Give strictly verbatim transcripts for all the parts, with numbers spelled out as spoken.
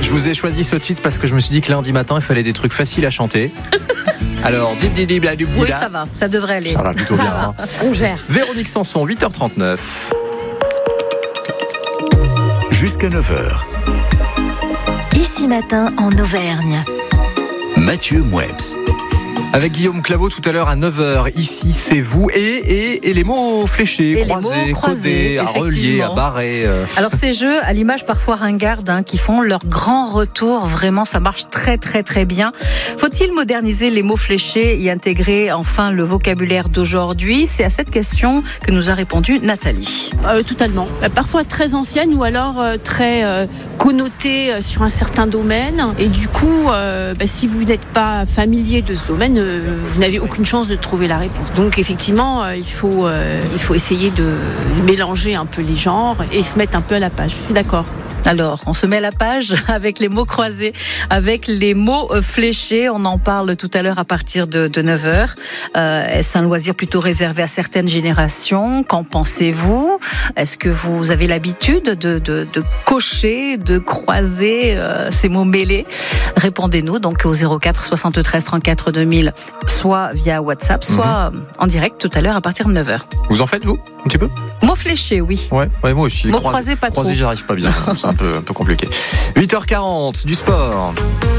Je vous ai choisi ce titre parce que je me suis dit que lundi matin, il fallait des trucs faciles à chanter. Alors, dib dib dib dib. Oui, ça va, ça devrait aller. Ça va plutôt ça bien. Va. Hein. On gère. Véronique Sanson, huit heures trente-neuf. Jusqu'à neuf heures. Ici matin en Auvergne. Mathieu Mouebs. Avec Guillaume Claveau tout à l'heure à neuf heures. Ici, c'est vous. Et, et, et les mots fléchés, et croisés, les mots croisés, codés, à relier, à barrer. Euh. Alors, ces jeux, à l'image parfois ringarde, hein, qui font leur grand retour, vraiment, ça marche très, très, très bien. Faut-il moderniser les mots fléchés et intégrer enfin le vocabulaire d'aujourd'hui ? C'est à cette question que nous a répondu Nathalie. Euh, totalement. Euh, parfois très ancienne ou alors euh, très euh, connotée euh, sur un certain domaine. Et du coup, euh, bah, si vous n'êtes pas familier de ce domaine, vous n'avez aucune chance de trouver la réponse. Donc effectivement, il faut, euh, il faut essayer de mélanger un peu les genres et se mettre un peu à la page. Je suis d'accord. Alors, on se met à la page avec les mots croisés, avec les mots fléchés. On en parle tout à l'heure à partir de, de neuf heures. Euh, est-ce un loisir plutôt réservé à certaines générations ? Qu'en pensez-vous ? Est-ce que vous avez l'habitude de, de, de cocher, de croiser euh, ces mots mêlés ? Répondez-nous donc au zéro quatre soixante-treize trente-quatre deux mille, soit via WhatsApp, soit mmh. en direct tout à l'heure à partir de neuf heures. Vous en faites, vous, un petit peu ? Mots fléchés, oui. Ouais, ouais moi aussi. Mots croisés, croisés, pas croisés, trop. J'arrive pas bien. C'est un peu, un peu compliqué. huit heures quarante, du sport.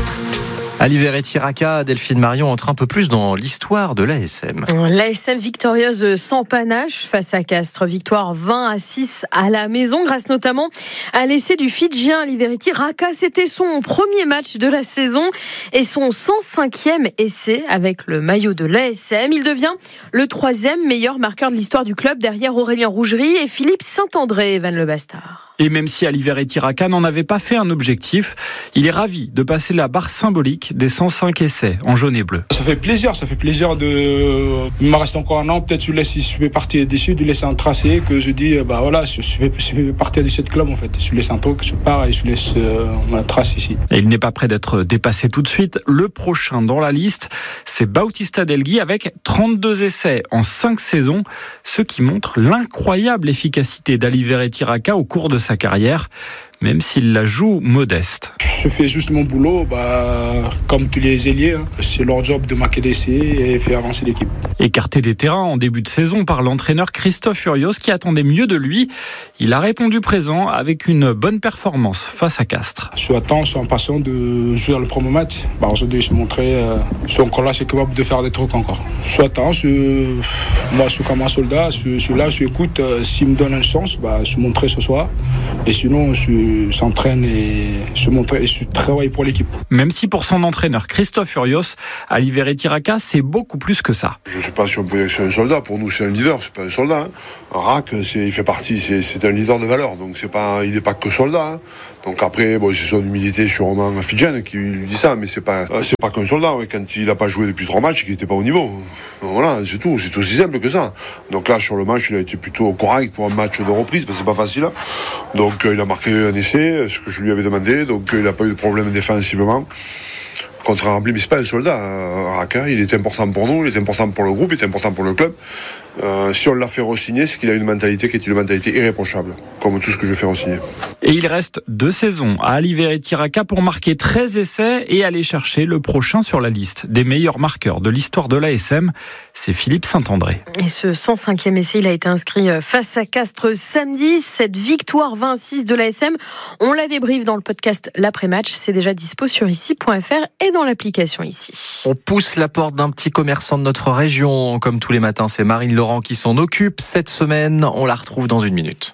Ali Verretti-Racca, Delphine Marion entre un peu plus dans l'histoire de l'A S M. L'A S M victorieuse sans panache face à Castres. Victoire vingt à six à la maison, grâce notamment à l'essai du Fidjien Ali Verretti-Racca. C'était son premier match de la saison et son cent cinquième essai avec le maillot de l'A S M. Il devient le troisième meilleur marqueur de l'histoire du club derrière Aurélien Rougerie et Philippe Saint-André, Evan Le Bastard. Et même si Ali Verretti-Racca n'en avait pas fait un objectif, il est ravi de passer la barre symbolique des cent cinq essais en jaune et bleu. Ça fait plaisir, ça fait plaisir de... Il me reste encore un an, peut-être je laisse, je fais partie dessus, de laisser un tracé que je dis, bah voilà, je fais, je fais partie de cette club en fait. Je laisse un truc, je pars et je laisse euh, ma trace ici. Et il n'est pas prêt d'être dépassé tout de suite. Le prochain dans la liste, c'est Bautista Delgui avec trente-deux essais en cinq saisons, ce qui montre l'incroyable efficacité d'Ali Verretti-Racca au cours de sa carrière, même s'il la joue modeste. Je fais juste mon boulot, bah, comme tous les ailiers, hein. C'est leur job de marquer des essais et faire avancer l'équipe. Écarté des terrains en début de saison par l'entraîneur Christophe Furios qui attendait mieux de lui, il a répondu présent avec une bonne performance face à Castres. Je suis attend, je suis impatient de jouer le premier match. Bah, aujourd'hui, je suis montré, euh, je suis encore là, je suis capable de faire des trucs encore. Je suis attend, je, moi je suis comme un soldat, je, je suis là, je écoute, euh, s'il me donne une chance, bah, je suis montré ce soir. Et sinon, je s'entraîne et je montre et je travaille pour l'équipe. Même si pour son entraîneur Christophe Furios, Ali Verretti-Racca, c'est beaucoup plus que ça. Je ne sais pas si on peut dire que c'est un soldat. Pour nous, c'est un leader, c'est pas un soldat. Hein. Un Rack, c'est, il fait partie, c'est, c'est un leader de valeur. Donc c'est pas, il n'est pas que soldat. Hein. Donc après, bon, c'est son humilité sûrement fidjienne qui lui dit ça, mais c'est pas, c'est pas qu'un soldat. Ouais. Quand il n'a pas joué depuis trois matchs, qu'il n'était pas au niveau. Donc voilà, c'est tout. C'est aussi simple que ça. Donc là, sur le match, il a été plutôt correct pour un match de reprise, parce que c'est pas facile. Hein. Donc euh, il a marqué un essai, ce que je lui avais demandé. Donc euh, il n'a pas eu de problème défensivement. Contrairement à lui, mais c'est pas un soldat, euh, Racca. Il est important pour nous, il est important pour le groupe, il est important pour le club. Euh, si on l'a fait re-signer, c'est qu'il a une mentalité qui est une mentalité irréprochable, comme tout ce que je fais re-signer. Et il reste deux saisons à Ali Verretti-Racca pour marquer treize essais et aller chercher le prochain sur la liste des meilleurs marqueurs de l'histoire de l'A S M. C'est Philippe Saint-André. Et ce cent cinquième essai, il a été inscrit face à Castres samedi. Cette victoire vingt à six de l'A S M, on la débriefe dans le podcast L'après-match. C'est déjà dispo sur ici point f r et dans l'application Ici. On pousse la porte d'un petit commerçant de notre région. Comme tous les matins, c'est Marine Laurent qui s'en occupe. Cette semaine, on la retrouve dans une minute.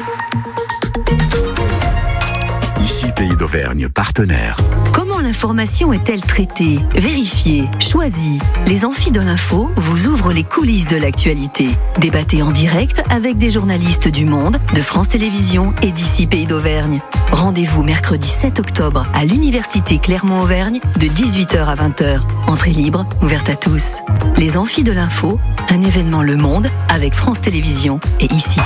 Ici Pays d'Auvergne, partenaire. Comment l'information est-elle traitée, vérifiée, choisie ? Les Amphis de l'info vous ouvrent les coulisses de l'actualité. Débattez en direct avec des journalistes du Monde, de France Télévisions et d'ici Pays d'Auvergne. Rendez-vous mercredi sept octobre à l'Université Clermont-Auvergne de dix-huit heures à vingt heures. Entrée libre, ouverte à tous. Les Amphis de l'info, un événement Le Monde avec France Télévisions et ici.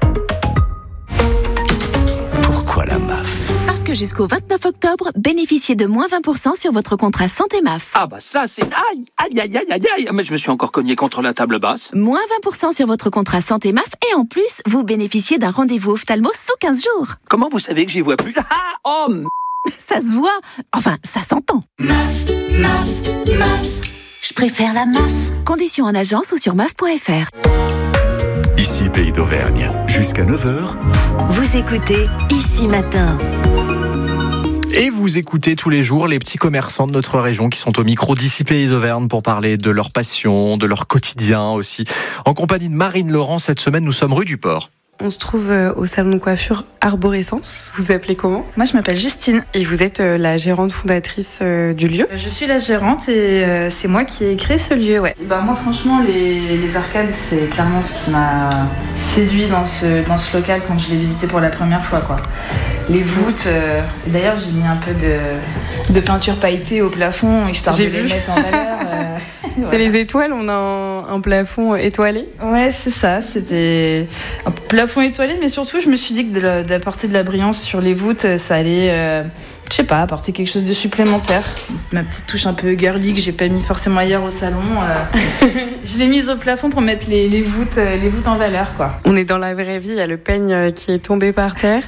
Pourquoi la M A F ? Parce que jusqu'au vingt-neuf octobre, bénéficiez de moins vingt pour cent sur votre contrat santé M A F. Ah bah ça c'est... Aïe, aïe, aïe, aïe, aïe, aïe. Mais je me suis encore cogné contre la table basse. Moins vingt pour cent sur votre contrat santé M A F et en plus, vous bénéficiez d'un rendez-vous ophtalmo sous quinze jours. Comment vous savez que j'y vois plus ? Ah, oh, Ça se voit. Enfin, ça s'entend. Meuf, meuf, meuf. Je préfère la meuf. Conditions en agence ou sur meuf point f r. Ici Pays d'Auvergne. Jusqu'à neuf heures. Vous écoutez Ici Matin. Et vous écoutez tous les jours les petits commerçants de notre région qui sont au micro d'Ici Pays d'Auvergne pour parler de leur passion, de leur quotidien aussi. En compagnie de Marine Laurent, cette semaine, nous sommes rue du Port. On se trouve au salon de coiffure Arborescence. Vous appelez comment ? Moi, je m'appelle Justine. Et vous êtes la gérante fondatrice du lieu ? Je suis la gérante et c'est moi qui ai créé ce lieu, ouais. Bah, moi, franchement, les, les arcades, c'est clairement ce qui m'a séduit dans ce, dans ce local quand je l'ai visité pour la première fois, quoi. Les voûtes, euh, d'ailleurs, j'ai mis un peu de, de peinture pailletée au plafond, histoire j'ai de vu. les mettre en valeur. Euh, c'est voilà. Les étoiles, on a un, un plafond étoilé ? Ouais, c'est ça, c'était un plafond étoilé, mais surtout, je me suis dit que de, d'apporter de la brillance sur les voûtes, ça allait, euh, je sais pas, apporter quelque chose de supplémentaire. Ma petite touche un peu girly que j'ai pas mis forcément ailleurs au salon, euh, je l'ai mise au plafond pour mettre les, les, voûtes, les voûtes en valeur, quoi. On est dans la vraie vie, il y a le peigne qui est tombé par terre.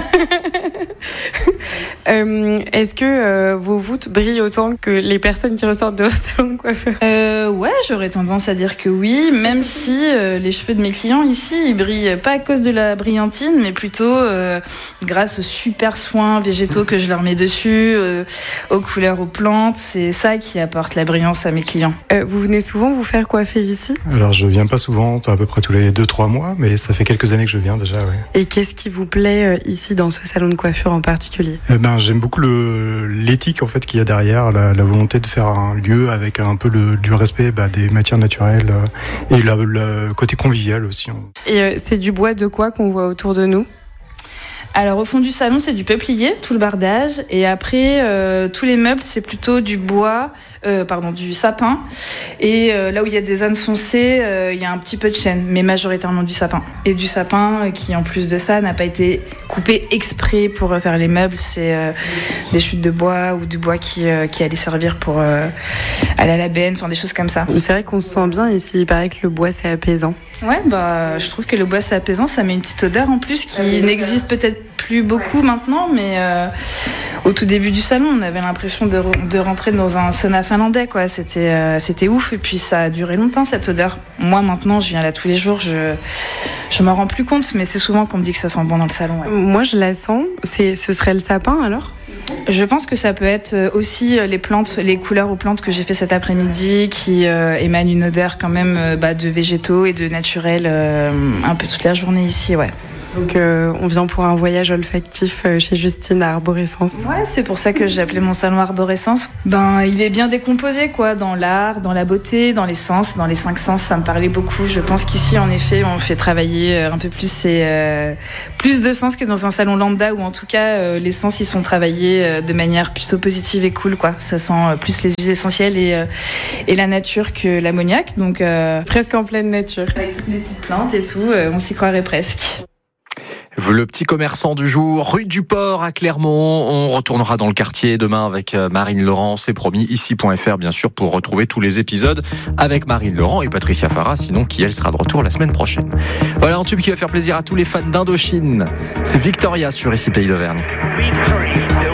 euh, est-ce que euh, vos voûtes brillent autant que les personnes qui ressortent de vos salons de coiffure ? euh, Ouais, j'aurais tendance à dire que oui, même si euh, les cheveux de mes clients ici, ils brillent pas à cause de la brillantine, mais plutôt euh, grâce aux super soins végétaux que je leur mets dessus, euh, aux couleurs, aux plantes. C'est ça qui apporte la brillance à mes clients. Euh, vous venez souvent vous faire coiffer ici ? Alors je viens pas souvent, à peu près tous les deux trois mois, mais ça fait quelques années que je viens déjà, ouais. Et qu'est-ce qui vous plaît euh, ici dans ce salon de coiffure en particulier ? Eh ben, j'aime beaucoup le, l'éthique en fait, qu'il y a derrière, la, la volonté de faire un lieu avec un peu le, du respect bah, des matières naturelles euh, et le côté convivial aussi. Et euh, c'est du bois de quoi qu'on voit autour de nous ? Alors au fond du salon, c'est du peuplier, tout le bardage, et après euh, tous les meubles, c'est plutôt du bois, euh, pardon, du sapin. Et euh, là où il y a des zones foncées, euh, il y a un petit peu de chêne, mais majoritairement du sapin. Et du sapin euh, qui, en plus de ça, n'a pas été coupé exprès pour faire les meubles. C'est euh, des chutes de bois ou du bois qui euh, qui allait servir pour euh, aller à la benne, enfin des choses comme ça. C'est vrai qu'on se sent bien ici. Il paraît que le bois c'est apaisant. Ouais, bah je trouve que le bois c'est apaisant, ça met une petite odeur en plus qui n'existe peut-être plus beaucoup maintenant, mais euh, au tout début du salon, on avait l'impression de, de rentrer dans un sauna finlandais, quoi. C'était, euh, c'était ouf, et puis ça a duré longtemps cette odeur. Moi maintenant, je viens là tous les jours, je je m'en rends plus compte, mais c'est souvent qu'on me dit que ça sent bon dans le salon. Ouais. Moi, je la sens. C'est, ce serait le sapin alors ? Je pense que ça peut être aussi les plantes, les couleurs aux plantes que j'ai fait cet après-midi qui euh, émanent une odeur quand même euh, bah, de végétaux et de naturel euh, un peu toute la journée ici, ouais. Donc euh, on vient pour un voyage olfactif chez Justine à Arborescence. Ouais, c'est pour ça que j'ai appelé mon salon Arborescence. Ben, il est bien décomposé, quoi, dans l'art, dans la beauté, dans les sens, dans les cinq sens. Ça me parlait beaucoup. Je pense qu'ici, en effet, on fait travailler un peu plus ces, euh, plus de sens que dans un salon lambda, où en tout cas, euh, les sens, ils sont travaillés euh, de manière plutôt positive et cool, quoi. Ça sent euh, plus les huiles essentielles et, euh, et la nature que l'ammoniac. Donc, euh, presque en pleine nature. Avec toutes les petites plantes et tout, euh, on s'y croirait presque. Le petit commerçant du jour, rue du Port à Clermont. On retournera dans le quartier demain avec Marine Laurent, c'est promis, ici point f r bien sûr, pour retrouver tous les épisodes avec Marine Laurent et Patricia Farah, sinon qui elle sera de retour la semaine prochaine. Voilà un tube qui va faire plaisir à tous les fans d'Indochine. C'est Victoria sur Ici Pays d'Auvergne. Victory.